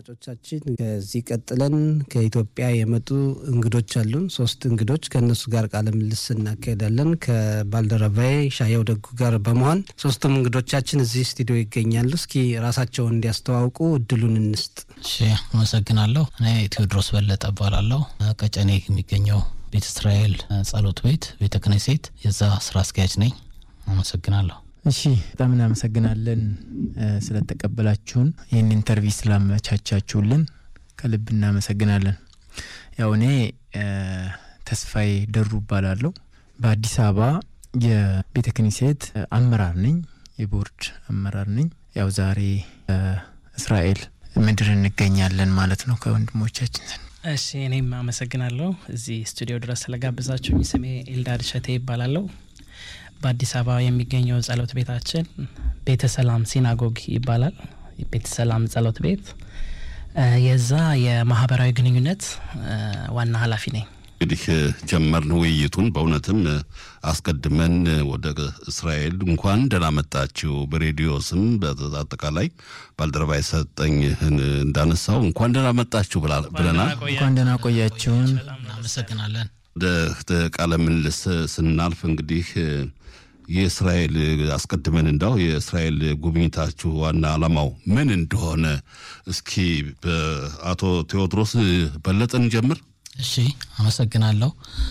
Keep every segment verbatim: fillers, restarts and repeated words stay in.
አድማጮቻችን ከዚህ ቀጥለን ከኢትዮጵያ የመጡ እንግዶች አሉን ሶስት እንግዶች ከነሱ ጋር ቃለ ምልልስ እናካሄዳለን ከባልደረባዬ ሻየው ደጉ ጋር በመሆን ሶስቱም እንግዶቻችን እዚህ ስቱዲዮ ይገኛሉ እስኪ ራሳቸውን እንዲያስተዋውቁ እድሉን እንስጥ እሺ አመሰግናለሁ እኔ ቴዎድሮስ በለጠ እባላለሁ ከጨኔ የሚገኘው ቤተ እስራኤል ጸሎት ቤት ቤተ ክህነት የዛ ስራ አስኪያጅ ነኝ አመሰግናለሁ እሺ በጣም እናመሰግናለን ስለተቀበላችሁን ይህን ኢንተርቪው ስላመቻቻችሁልን ከልብ እናመሰግናለን ያው እኔ ተስፋዬ ደሩ እባላለሁ በአዲስ አበባ የቤተ ክህነት አመራር ነኝ የቦርድ አመራር ነኝ ያው ዛሬ እስራኤል ምድር እንገኛለን ማለት ነው ከወንድሞቻችን ዘንድ እሺ እኔም አመሰግናለሁ እዚህ ስቱዲዮ ድረስ ስለጋበዛችሁኝ ስሜ ኤልዳድ ሸቴ ይባላልው በአዲስ አበባ የሚገኘው ጸሎት ቤታችን ቤተ ሰላም ሲናጎግ ይባላል ቤተ ሰላም ጸሎት ቤት የዛ የማህበራዊ ግንኙነት ዋና ኃላፊ ነኝ እንግዲህ ጀመርን ውይይቱን በእውነትም አስቀድመን ወደ እስራኤል እንኳን ደህና መጣችሁ በሬዲዮ ስም በአጠቃላይ ባልደረባይ ሰጠኝ እንዳነሳው እንኳን ደህና መጣችሁ ብለናል እንኳን ደህና ቆያችሁን እናመሰግናለን ቃለ ምልልስ ስናልፍ እንግዲህ የእስራኤል አስቀድመን እንዳው የእስራኤል ጉብኝታችሁ ዋና ዓላማው ምን እንደሆነ እስኪ በአቶ ቴዎድሮስ በለጠን ጀምር እሺ አመሰግናለሁ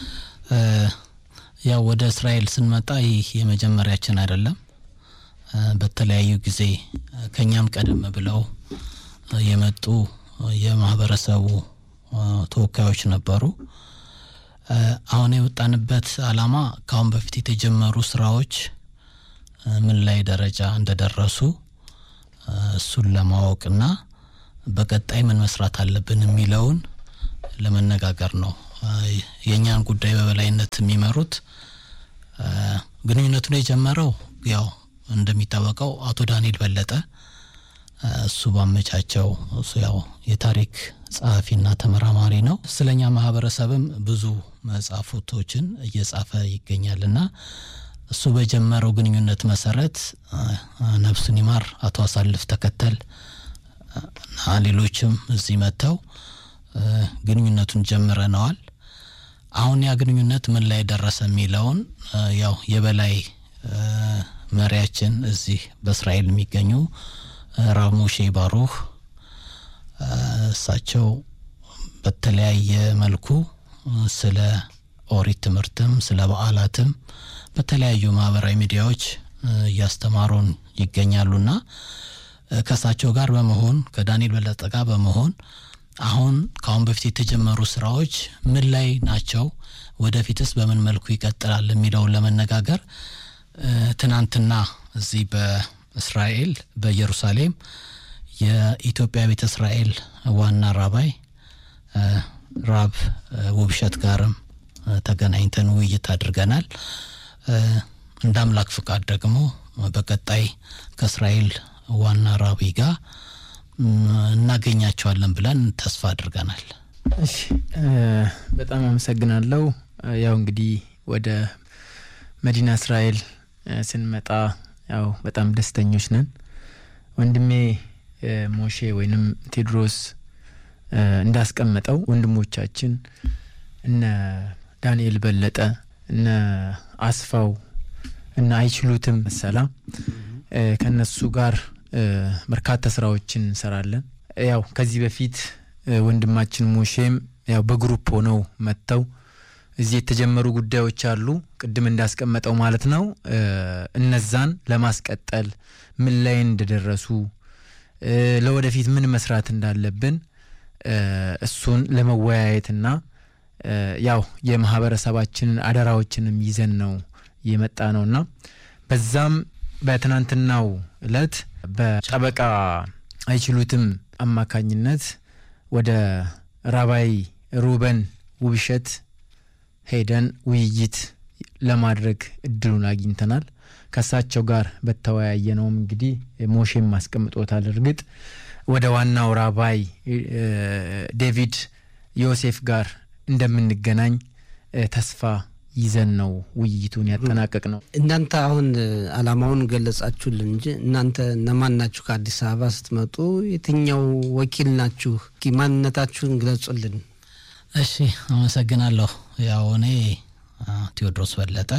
ያው ወደ እስራኤል ስንመጣ ይህ የመጀመሪያችን አይደለም በተለያዩ ጊዜ ከኛም ቀደም ብለው የመጡ የማህበረሰቡ ተወካዮች ነበሩ አሁን የወጣንበት ዓላማ ካሁን በፊት የተጀመሩ ስራዎች ምን ላይ ደረጃ እንደደረሱ እሱን ለማወቅና በቀጣይ ምን መስራት አለብን የሚለውን ለመነጋገር ነው የኛን ጉዳይ በበላይነት የሚመሩት ግንኙነቱን የጀመረው ያው እንደሚታወቀው አቶ ዳንኤል በለጠ እሱ ባመቻቸው እሱ ያው የታሪክ ጸሐፊና ተመራማሪ ነው ስለኛ ማህበረሰብም ብዙ መጻፎቶችን እየጻፈ ይገኛልና እሱ በጀመረው ግንኙነት መሰረት ነፍሱን ይማር አቶ አሳልፍ ተከተል እና ሌሎችም እዚህ መተው ግንኙነቱን ጀምረናል አሁን ያ ግንኙነት ምን ላይ ደረሰ የሚለውን ያው የበላይ መሪያችን እዚህ በእስራኤል የሚገኙ ራሙሼ ባሩህ እሳቸው በተለያየ መልኩ ስለ ኦሪት ትምህርትም ስለ በዓላትም በተለያዩ ማህበራዊ ሚዲያዎች ያስተማሩን ይገኛሉና ከሳቸው ጋር በመሆን ከዳንኤል በለጠ ጋር በመሆን አሁን ካሁን በፊት የተጀመሩ ስራዎች ምን ላይ ናቸው ወደፊትስ በምን መልኩ ይቀጥላል የሚለው ለመነጋገር ትናንትና እዚህ በእስራኤል በኢየሩሳሌም የኢትዮጵያ ቤተ እስራኤል ዋና ራባይ ራብ ውብሸት ጋርም ተገናኝተን ውይይት አድርገናል እንዳምላክ ፍቃድ ደግሞ በቀጣይ ከእስራኤል ዋና ራባይ ጋር እናገኛቸዋለን ብለን ተስፋ አድርገናል እሺ በጣም አመሰግናለሁ ያው እንግዲህ ወደ መዲና እስራኤል ስንመጣ ያው በጣም ደስተኞች ነን ወንድሜ ሞሼ ወይንም ቴዎድሮስ እንዳስቀመጠው ወንድሞቻችን እነ ዳንኤል በለጠ እነ አስፋው እና አይችሉትም ሰላም ከነሱ ጋር በርካታ ስራዎችን እንሰራለን ያው ከዚህ በፊት ወንድማችን ሞሼም ያው በግሩፕ ሆነው መተው እዚህ የተጀመሩ ጉዳዮች አሉ ቅድም እንዳስቀመጠው ማለት ነው እነዛን ለማስቀጠል ምን ላይ እንደደረሱ ለወደፊት ምን መስራት እንዳለብን እሱን ለመወያየትና ያው የማህበረሰባችንን አደራዎችንም ይዘን ነው የመጣ ነውና በዛም በትናንትናው እለት በጠበቃ አይችሉትም አማካኝነት ወደ ራባይ ሩበን ውብሸት ሄደን ውይይት ለማድረግ እድሉን አግኝተናል ከሳቸው ጋር በተወያየነው እንግዲህ ሞሼም ማስቀምጦታል እርግጥ ወደ ዋናው ራባይ ዴቪድ ዮሴፍ ጋር እንደምንገናኝ ተስፋ ይዘን ነው ውይይቱን ያጠናቀቅ ነው። እናንተ አሁን አላማውን ገለጻችሁልን እንጂ እናንተ እነማን ናችሁ? ከአዲስ አበባ ስትመጡ የትኛው ወኪል ናችሁ? ማንነታችሁን ግለጹልን። እሺ አመሰግናለሁ። ያው እኔ ቴዎድሮስ በለጠ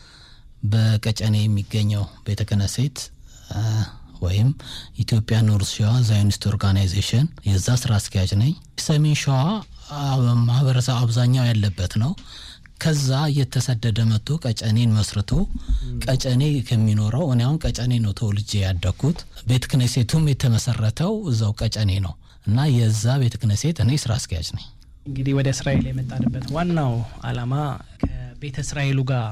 በቀጨኔ የሚገኘው ቤተ ክህነት ወይም ኢትዮጵያ ኖርዝ ሸዋ ዛዮኒስት ኦርጋናይዜሽን የዛ ስራ አስኪያጅ ነኝ። ሰሜን ሸዋ ማህበረሰብ አብዛኛው ያለበት ነው። ከዛ እየተሰደደ መጥቶ ቀጨኔን መስርቶ ቀጨኔ ከሚኖረው እኔ አሁን ቀጨኔ ነው ተወልጄ ያደኩት። ቤተ ክህነቱም የተመሰረተው እዛው ቀጨኔ ነው እና የዛ ቤተ ክህነት እኔ ስራ አስኪያጅ ነኝ። እንግዲህ ወደ እስራኤል የመጣንበት ዋናው አላማ ከቤተ እስራኤሉ ጋር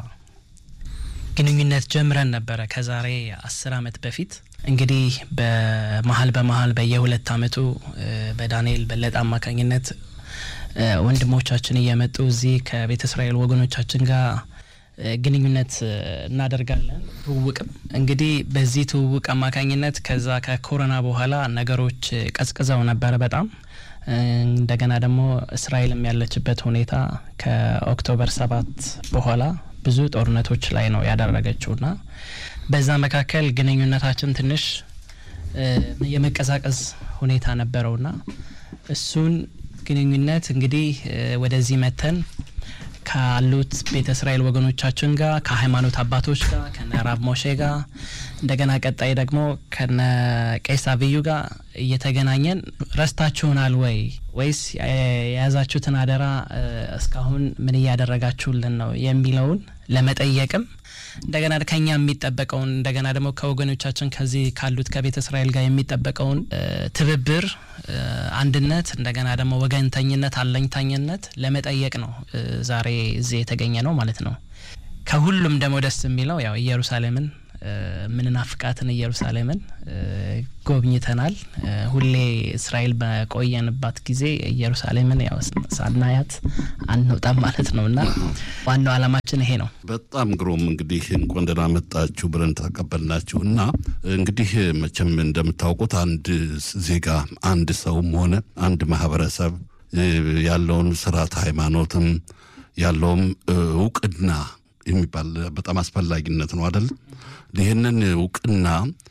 ግንኙነት ጀምረን ነበረ ከዛሬ አስር አመት በፊት። እንግዲህ በመሃል በመሃል በየሁለት አመቱ በዳንኤል በለጠ አማካኝነት ወንድሞቻችን እየመጡ እዚህ ከቤተ እስራኤል ወገኖቻችን ጋር ግንኙነት እናደርጋለን። ትውውቅም እንግዲህ በዚህ ትውውቅ አማካኝነት ከዛ ከኮሮና በኋላ ነገሮች ቀዝቅዘው ነበር በጣም። እንደገና ደግሞ እስራኤልም ያለችበት ሁኔታ ከኦክቶበር ሰባት በኋላ ብዙ ጦርነቶች ላይ ነው ያደረገችውና በዛ መካከል ግንኙነታችን ትንሽ የመቀዛቀዝ ሁኔታ ነበረውና እሱን ግንኙነት እንግዲህ ወደዚህ መተን ካሉት ቤተ እስራኤል ወገኖቻችን ጋር ከሃይማኖት አባቶች ጋር ከነራብ ሞሼ ጋር እንደገና ቀጣይ ደግሞ ከነ ቄስ አብዩ ጋር እየተገናኘን ረስታችሁናል ወይ ወይስ የያዛችሁትን አደራ እስካሁን ምን ያደረጋችሁልን ነው የሚለውን ለመጠየቅም እንደገና ከኛ የሚጠበቀውን እንደገና ደግሞ ከወገኖቻችን ከዚህ ካሉት ከቤተ እስራኤል ጋር የሚጠበቀውን ትብብር አንድነት እንደገና ደግሞ ወገንተኝነት አለኝታኝነት ለመጠየቅ ነው ዛሬ እዚህ የተገኘ ነው ማለት ነው። ከሁሉም ደግሞ ደስ የሚለው ያው ኢየሩሳሌምን ምንናፍቃትን ኢየሩሳሌምን ጎብኝተናል። ሁሌ እስራኤል በቆየንባት ጊዜ ኢየሩሳሌምን ያው ሳናያት አንወጣም ማለት ነውና ዋናው አላማችን ይሄ ነው። በጣም ግሩም። እንግዲህ እንኳን ደህና መጣችሁ ብለን ተቀበልናችሁና እንግዲህ መቼም እንደምታውቁት አንድ ዜጋ አንድ ሰውም ሆነ አንድ ማህበረሰብ ያለውን ስርዓት ሃይማኖትም ያለውም እውቅና የሚባል በጣም አስፈላጊነት ነው አይደል? ይሄንን እውቅና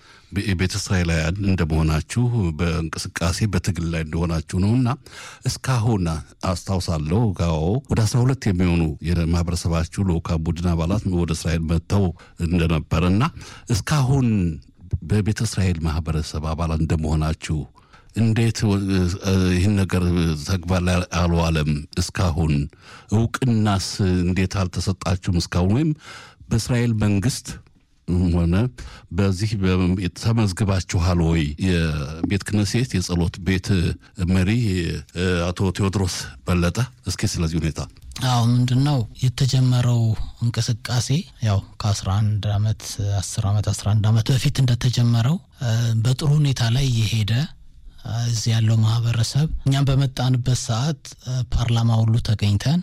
ቤተ እስራኤላውያን እንደመሆናችሁ በእንቅስቃሴ በትግል ላይ እንደሆናችሁ ነውና እስካሁን አስታውሳለሁ ጋው ወደ አስራ ሁለት የሚሆኑ የማህበረሰባችሁ ልኡካን ቡድን አባላት ወደ እስራኤል መጥተው እንደነበርና እስካሁን በቤተ እስራኤል ማህበረሰብ አባላት እንደመሆናችሁ እንዴት ይህን ነገር ተግባር ላይ አልዋለም? እስካሁን እውቅናስ እንዴት አልተሰጣችሁም? እስካሁን ወይም በእስራኤል መንግስት ሆነ በዚህ ተመዝግባችኋል ወይ? የቤተ ክህነት የጸሎት ቤት መሪ አቶ ቴዎድሮስ በለጠ እስኪ ስለዚህ ሁኔታ። አዎ ምንድነው የተጀመረው እንቅስቃሴ ያው ከ11 አመት አስር አመት አስራ አንድ አመት በፊት እንደተጀመረው በጥሩ ሁኔታ ላይ የሄደ እዚህ ያለው ማህበረሰብ እኛም በመጣንበት ሰዓት ፓርላማ ሁሉ ተገኝተን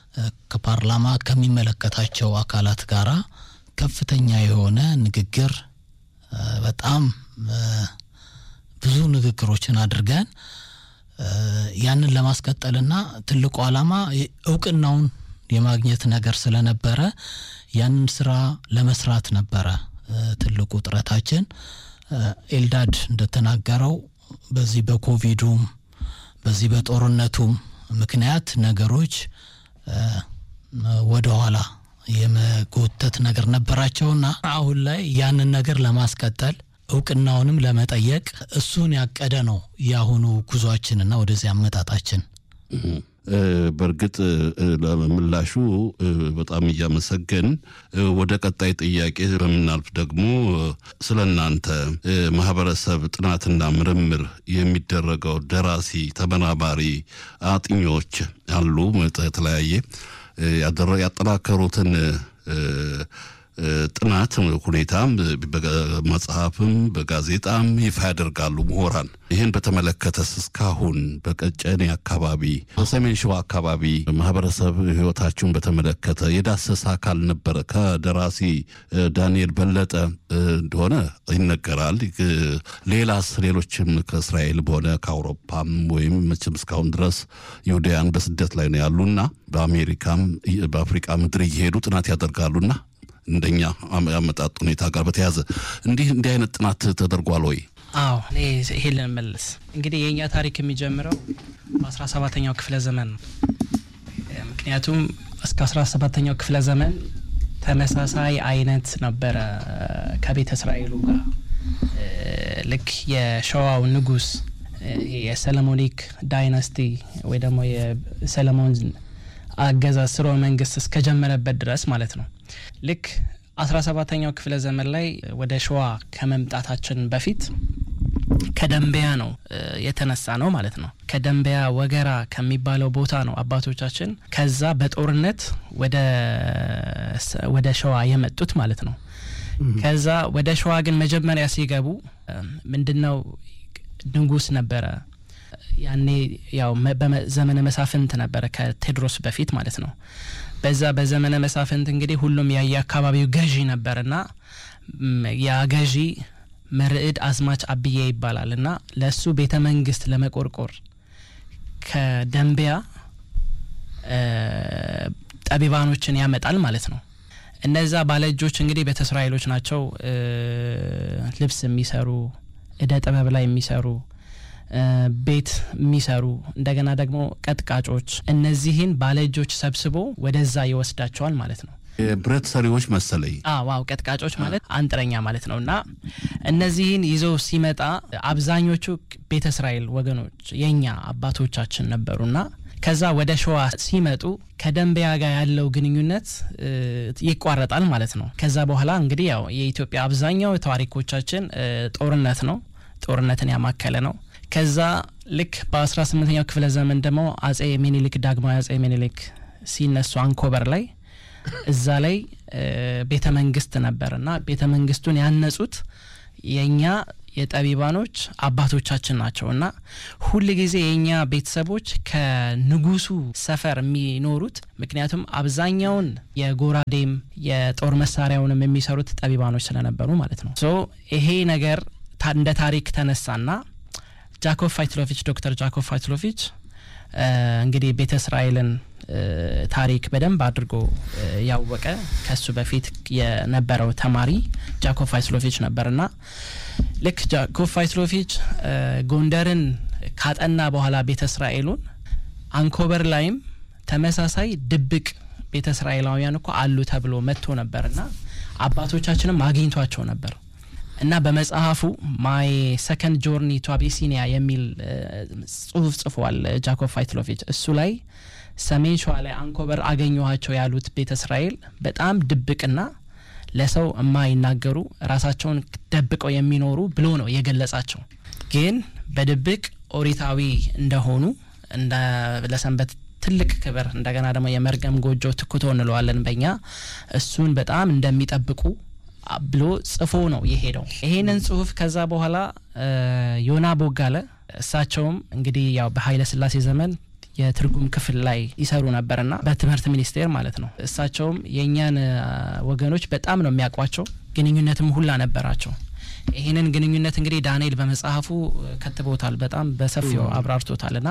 ከፓርላማ ከሚመለከታቸው አካላት ጋራ ከፍተኛ የሆነ ንግግር በጣም ብዙ ንግግሮችን አድርገን ያንን ለማስቀጠልና ትልቁ አላማ እውቅናውን የማግኘት ነገር ስለነበረ ያንን ስራ ለመስራት ነበረ ትልቁ ጥረታችን። ኤልዳድ እንደተናገረው በዚህ በኮቪዱም በዚህ በጦርነቱም ምክንያት ነገሮች ወደ ኋላ የመጎተት ነገር ነበራቸውና አሁን ላይ ያንን ነገር ለማስቀጠል እውቅናውንም ለመጠየቅ እሱን ያቀደ ነው ያሁኑ ጉዟችንና ወደዚህ አመጣጣችን። በርግጥ ለምላሹ በጣም እያመሰገን ወደ ቀጣይ ጥያቄ በመናልፍ ደግሞ ስለናንተ ማህበረሰብ ጥናትና ምርምር የሚደረገው ደራሲ ተመራማሪ አጥኞች አሉ የተለያየ ያጠናከሩትን ጥናት ሁኔታም በመጽሐፍም በጋዜጣም ይፋ ያደርጋሉ ምሁራን። ይህን በተመለከተ እስካሁን በቀጨኔ አካባቢ በሰሜን ሸዋ አካባቢ ማህበረሰብ ህይወታቸውን በተመለከተ የዳሰሳ አካል ነበር ከደራሲ ዳንኤል በለጠ እንደሆነ ይነገራል። ሌላስ ሌሎችም ከእስራኤል በሆነ ከአውሮፓም ወይም መቼም እስካሁን ድረስ ይሁዳውያን በስደት ላይ ነው ያሉና በአሜሪካም በአፍሪካ ምድር እየሄዱ ጥናት ያደርጋሉና እንደኛ ያመጣጥ ሁኔታ ጋር በተያዘ እንዲህ እንዲህ አይነት ጥናት ተደርጓል ወይ? አዎ እኔ ይሄን ልመልስ። እንግዲህ የኛ ታሪክ የሚጀምረው በ17ኛው ክፍለ ዘመን ነው። ምክንያቱም እስከ አስራ ሰባተኛው ክፍለ ዘመን ተመሳሳይ አይነት ነበረ ከቤተ እስራኤሉ ጋር ልክ የሸዋው ንጉስ የሰለሞኒክ ዳይናስቲ ወይ ደግሞ የሰለሞን አገዛዝ ስርወ መንግስት እስከጀመረበት ድረስ ማለት ነው። ልክ አስራ ሰባተኛው ክፍለ ዘመን ላይ ወደ ሸዋ ከመምጣታችን በፊት ከደንበያ ነው የተነሳ ነው ማለት ነው። ከደንበያ ወገራ ከሚባለው ቦታ ነው አባቶቻችን ከዛ በጦርነት ወደ ወደ ሸዋ የመጡት ማለት ነው። ከዛ ወደ ሸዋ ግን መጀመሪያ ሲገቡ ምንድነው ንጉስ ነበረ ያኔ ያው በዘመነ መሳፍንት ነበረ ከቴድሮስ በፊት ማለት ነው። በዛ በዘመነ መሳፍንት እንግዲህ ሁሉም ያየ አካባቢው ገዢ ነበርና ያ ገዢ መርዕድ አዝማች አብዬ ይባላልና ለሱ ቤተ መንግስት ለመቆርቆር ከደንበያ ጠቢባኖችን ያመጣል ማለት ነው። እነዛ ባለጆች እንግዲህ ቤተ እስራኤሎች ናቸው። ልብስ የሚሰሩ እደ ጥበብ ላይ የሚሰሩ ቤት የሚሰሩ እንደገና ደግሞ ቀጥቃጮች እነዚህን ባለጆች ሰብስቦ ወደዛ ይወስዳቸዋል ማለት ነው። የብረት ሰሪዎች መሰለኝ። አዎ ዋው ቀጥቃጮች ማለት አንጥረኛ ማለት ነውና እነዚህን ይዘው ሲመጣ አብዛኞቹ ቤተ እስራኤል ወገኖች የኛ አባቶቻችን ነበሩና ከዛ ወደ ሸዋ ሲመጡ ከደንበያ ጋር ያለው ግንኙነት ይቋረጣል ማለት ነው። ከዛ በኋላ እንግዲህ ያው የኢትዮጵያ አብዛኛው ታሪኮቻችን ጦርነት ነው፣ ጦርነትን ያማከለ ነው። ከዛ ልክ በ18ኛው ክፍለ ዘመን ደግሞ አጼ ሚኒሊክ ዳግማዊ አጼ ሚኒሊክ ሲነሱ አንኮበር ላይ እዛ ላይ ቤተ መንግስት ነበርና ቤተ መንግስቱን ያነጹት የኛ የጠቢባኖች አባቶቻችን ናቸውና ሁሉ ጊዜ የኛ ቤተሰቦች ከንጉሱ ሰፈር የሚኖሩት ምክንያቱም አብዛኛውን የጎራዴም የጦር መሳሪያውንም የሚሰሩት ጠቢባኖች ስለነበሩ ማለት ነው። ሶ ይሄ ነገር እንደ ታሪክ ተነሳና ጃኮብ ፋይትሎቪች ዶክተር ጃኮብ ፋይትሎቪች እንግዲህ ቤተ እስራኤልን ታሪክ በደንብ አድርጎ ያወቀ ከሱ በፊት የነበረው ተማሪ ጃኮብ ፋይትሎቪች ነበርና ልክ ጃኮብ ፋይትሎቪች ጎንደርን ካጠና በኋላ ቤተ እስራኤሉን አንኮበር ላይም ተመሳሳይ ድብቅ ቤተ እስራኤላውያን እኮ አሉ ተብሎ መጥቶ ነበርና አባቶቻችንም አግኝቷቸው ነበር እና በመጽሐፉ ማይ ሰከንድ ጆርኒ ቱ አቢሲኒያ የሚል ጽሁፍ ጽፏል ጃኮብ ፋይትሎቪች። እሱ ላይ ሰሜን ሸዋ ላይ አንኮበር አገኘኋቸው ያሉት ቤተ እስራኤል በጣም ድብቅና ለሰው የማይናገሩ ራሳቸውን ደብቀው የሚኖሩ ብሎ ነው የገለጻቸው። ግን በድብቅ ኦሪታዊ እንደሆኑ እንደ ለሰንበት ትልቅ ክብር እንደገና ደግሞ የመርገም ጎጆ ትኩቶ እንለዋለን በእኛ እሱን በጣም እንደሚጠብቁ ብሎ ጽፎ ነው የሄደው። ይሄንን ጽሁፍ ከዛ በኋላ ዮና ቦጋለ እሳቸውም እንግዲህ ያው በኃይለ ሥላሴ ዘመን የትርጉም ክፍል ላይ ይሰሩ ነበርና በትምህርት ሚኒስቴር ማለት ነው። እሳቸውም የኛን ወገኖች በጣም ነው የሚያቋቸው ግንኙነትም ሁላ ነበራቸው። ይሄንን ግንኙነት እንግዲህ ዳንኤል በመጽሐፉ ከትቦታል፣ በጣም በሰፊው አብራርቶታልና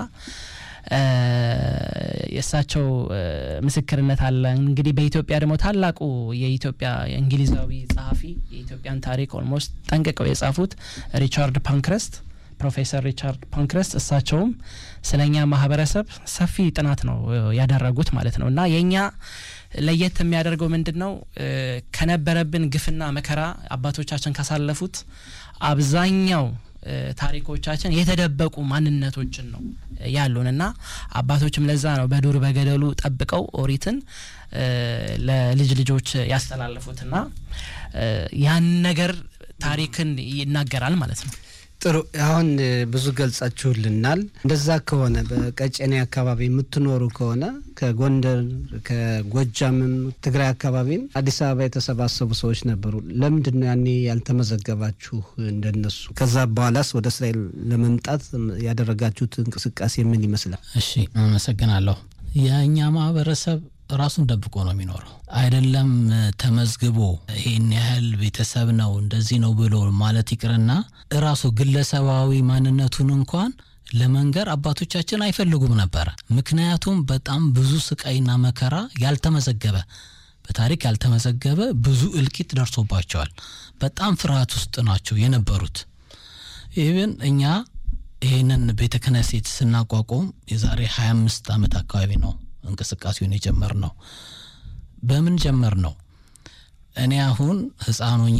የሳቸው ምስክርነት አለ። እንግዲህ በኢትዮጵያ ደግሞ ታላቁ የኢትዮጵያ እንግሊዛዊ ጸሐፊ የኢትዮጵያን ታሪክ ኦልሞስት ጠንቅቀው የጻፉት ሪቻርድ ፓንክረስት ፕሮፌሰር ሪቻርድ ፓንክረስት እሳቸውም ስለኛ ማህበረሰብ ሰፊ ጥናት ነው ያደረጉት ማለት ነውና የኛ ለየት የሚያደርገው ምንድነው ከነበረብን ግፍና መከራ አባቶቻችን ካሳለፉት አብዛኛው ታሪኮቻችን የተደበቁ ማንነቶችን ነው ያሉንና አባቶችም ለዛ ነው በዱር በገደሉ ጠብቀው ኦሪትን ለልጅ ልጆች ያስተላልፉትና ያን ነገር ታሪክን ይናገራል ማለት ነው። ጥሩ አሁን ብዙ ገልጻችሁልናል። እንደዛ ከሆነ በቀጨኔ አካባቢ የምትኖሩ ከሆነ ከጎንደር ከጎጃምም ትግራይ አካባቢም አዲስ አበባ የተሰባሰቡ ሰዎች ነበሩ። ለምንድን ነው ያኔ ያልተመዘገባችሁ እንደነሱ? ከዛ በኋላስ ወደ እስራኤል ለመምጣት ያደረጋችሁት እንቅስቃሴ ምን ይመስላል? እሺ አመሰግናለሁ። የኛ ማህበረሰብ ራሱን ደብቆ ነው የሚኖረው። አይደለም ተመዝግቦ ይሄን ያህል ቤተሰብ ነው እንደዚህ ነው ብሎ ማለት ይቅርና ራሱ ግለሰባዊ ማንነቱን እንኳን ለመንገር አባቶቻችን አይፈልጉም ነበር። ምክንያቱም በጣም ብዙ ስቃይና መከራ ያልተመዘገበ በታሪክ ያልተመዘገበ ብዙ እልቂት ደርሶባቸዋል። በጣም ፍርሃት ውስጥ ናቸው የነበሩት። ኢቭን እኛ ይሄንን ቤተ ክህነት ስናቋቁም የዛሬ ሃያ አምስት ዓመት አካባቢ ነው እንቅስቃሴውን የጀመርነው። በምን ጀመርነው? እኔ አሁን ህፃን ሆኜ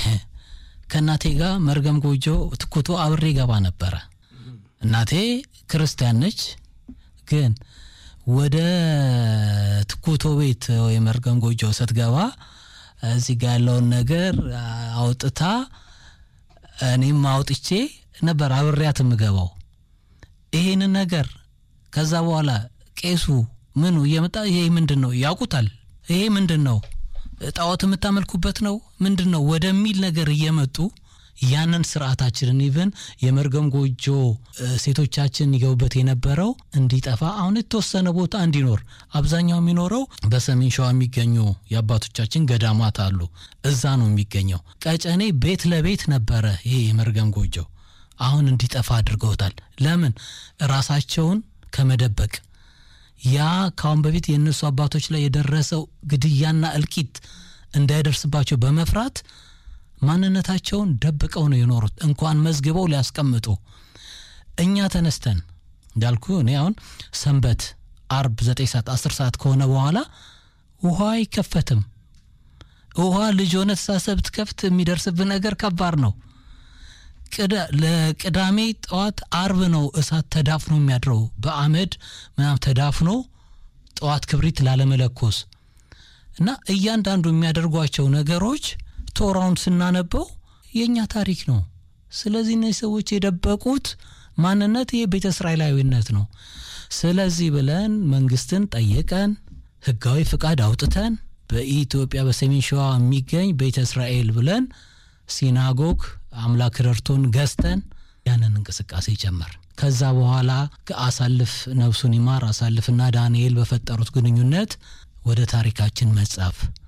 ከናቴ ጋር መርገም ጎጆ ትኩቶ አብሬ ገባ ነበር። እናቴ ክርስቲያን ነች፣ ግን ወደ ትኩቶ ቤት ወይ መርገም ጎጆ ስትገባ እዚህ ጋር ያለውን ነገር አውጥታ እኔም አውጥቼ ነበር አብሬያት የምገባው። ይሄን ነገር ከዛ በኋላ ቄሱ ምኑ የመጣ ይሄ ምንድነው ያውቁታል፣ ይሄ ምንድነው ጣዖት የምታመልኩበት ነው ምንድነው ወደሚል ነገር እየመጡ ያንን ስርዓታችንን ኢቭን የመርገም ጎጆ ሴቶቻችን ይገቡበት የነበረው እንዲጠፋ አሁን የተወሰነ ቦታ እንዲኖር አብዛኛው የሚኖረው በሰሜን ሸዋ የሚገኙ የአባቶቻችን ገዳማት አሉ። እዛ ነው የሚገኘው። ቀጨኔ ቤት ለቤት ነበረ ይሄ የመርገም ጎጆ። አሁን እንዲጠፋ አድርገውታል። ለምን? ራሳቸውን ከመደበቅ ያ ካሁን በፊት የነሱ አባቶች ላይ የደረሰው ግድያና እልቂት እንዳይደርስባቸው በመፍራት ማንነታቸውን ደብቀው ነው የኖሩት። እንኳን መዝግበው ሊያስቀምጡ። እኛ ተነስተን እንዳልኩ እኔ አሁን ሰንበት አርብ ዘጠኝ ሰዓት አስር ሰዓት ከሆነ በኋላ ውሃ አይከፈትም። ውሃ ልጅ ሆነ ተሳሰብት ከፍት የሚደርስብህ ነገር ከባድ ነው። ቅዳ ለቅዳሜ ጧት አርብ ነው እሳት ተዳፍኖ የሚያድረው በአመድ ምናም ተዳፍኖ ጧት ክብሪት ላለመለኮስ እና እያንዳንዱ የሚያደርጓቸው ነገሮች ቶራውን ስናነበው የኛ ታሪክ ነው። ስለዚህ እነዚህ ሰዎች የደበቁት ማንነት የቤተ እስራኤላዊነት ነው። ስለዚህ ብለን መንግስትን ጠይቀን ህጋዊ ፍቃድ አውጥተን በኢትዮጵያ በሰሜን ሸዋ የሚገኝ ቤተ እስራኤል ብለን ሲናጎግ አምላክ ረርቶን ገዝተን ያንን እንቅስቃሴ ጀመር። ከዛ በኋላ ከአሳልፍ ነፍሱን ይማር አሳልፍና ዳንኤል በፈጠሩት ግንኙነት ወደ ታሪካችን መጻፍ